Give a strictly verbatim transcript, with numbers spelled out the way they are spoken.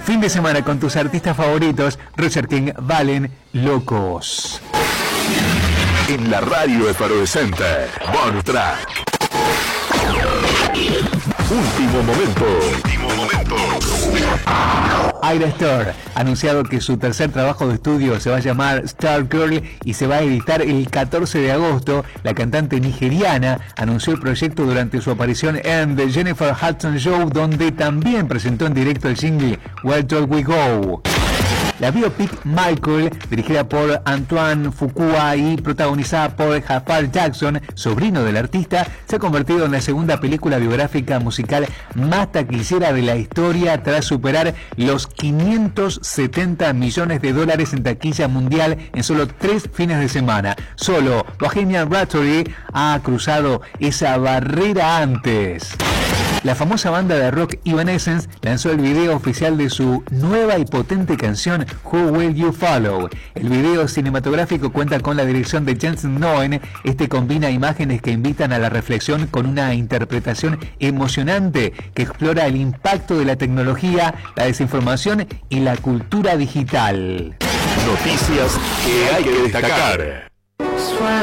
Fin de semana con tus artistas favoritos, Roger King, Valen, Locos. En la radio efervescente, Bonus Track. Último momento. Último momento. Ayra Starr ha anunciado que su tercer trabajo de estudio se va a llamar Star Girl y se va a editar el catorce de agosto. La cantante nigeriana anunció el proyecto durante su aparición en The Jennifer Hudson Show, donde también presentó en directo el single Where Do We Go. La biopic Michael, dirigida por Antoine Fuqua y protagonizada por Jafar Jackson, sobrino del artista, se ha convertido en la segunda película biográfica musical más taquillera de la historia tras superar los quinientos setenta millones de dólares en taquilla mundial en solo tres fines de semana. Solo Bohemian Rhapsody ha cruzado esa barrera antes. La famosa banda de rock Evanescence lanzó el video oficial de su nueva y potente canción Who Will You Follow. El video cinematográfico cuenta con la dirección de Jensen Noen. Este combina imágenes que invitan a la reflexión con una interpretación emocionante que explora el impacto de la tecnología, la desinformación y la cultura digital. Noticias que hay que destacar.